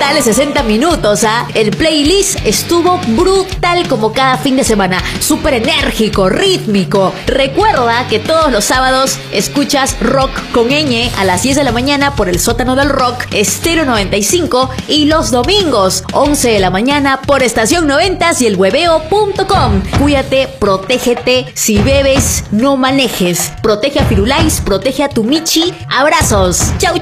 Dale 60 minutos, ¿ah? El playlist estuvo brutal como cada fin de semana. Súper enérgico, rítmico. Recuerda que todos los sábados escuchas Rock con Ñ a las 10 de la mañana por el Sótano del Rock, Estéreo 95, y los domingos, 11 de la mañana por Estación 90 y elhueveo.com. Cuídate, protégete. Si bebes, no manejes. Protege a Firulais, protege a tu Michi. Abrazos. Chau.